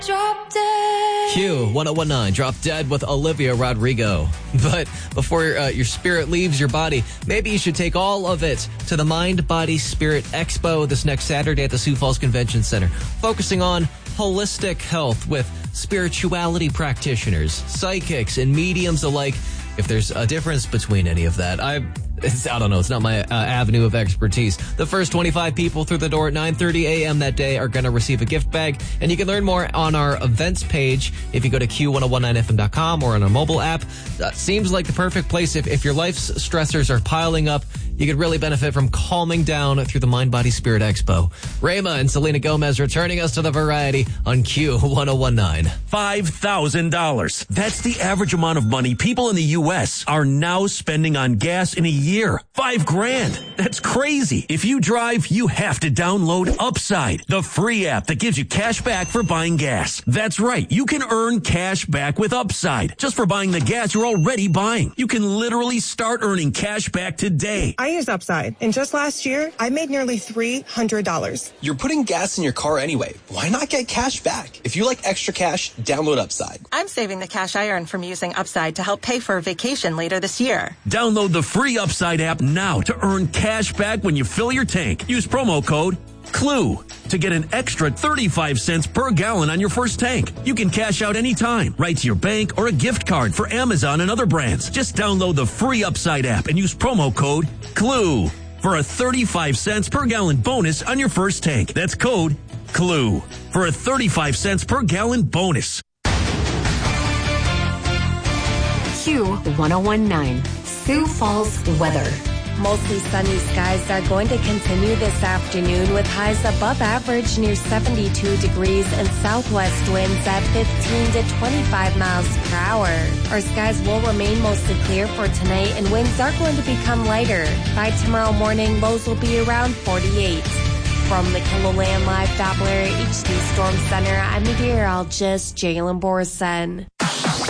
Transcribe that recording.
Q 1019, Drop Dead with Olivia Rodrigo. But before your spirit leaves your body, maybe you should take all of it to the Mind, Body, Spirit Expo this next Saturday at the Sioux Falls Convention Center, focusing on holistic health with spirituality practitioners, psychics, and mediums alike. If there's a difference between any of that, I don't know. It's not my avenue of expertise. The first 25 people through the door at 9:30 a.m. that day are going to receive a gift bag. And you can learn more on our events page if you go to Q1019FM.com or on our mobile app. Seems like the perfect place if your life's stressors are piling up. You could really benefit from calming down through the Mind, Body, Spirit Expo. Rayma and Selena Gomez returning us to the variety on Q1019. $5,000. That's the average amount of money people in the U.S. are now spending on gas in a year. $5,000. That's crazy. If you drive, you have to download Upside, the free app that gives you cash back for buying gas. That's right. You can earn cash back with Upside just for buying the gas you're already buying. You can literally start earning cash back today. I use Upside, and just last year, I made nearly $300. You're putting gas in your car anyway. Why not get cash back? If you like extra cash, download Upside. I'm saving the cash I earn from using Upside to help pay for a vacation later this year. Download the free Upside app now to earn cash back when you fill your tank. Use promo code CLUE to get an extra 35 cents per gallon on your first tank. You can cash out anytime, right to your bank or a gift card for Amazon and other brands. Just download the free Upside app and use promo code CLUE for a 35 cents per gallon bonus on your first tank. That's code CLUE for a 35 cents per gallon bonus. Q1019, Sioux Falls weather. Mostly sunny skies are going to continue this afternoon with highs above average near 72 degrees and southwest winds at 15 to 25 miles per hour. Our skies will remain mostly clear for tonight and winds are going to become lighter. By tomorrow morning, lows will be around 48. From the KELOLAND Live Doppler HD Storm Center, I'm meteorologist Jalen Borson.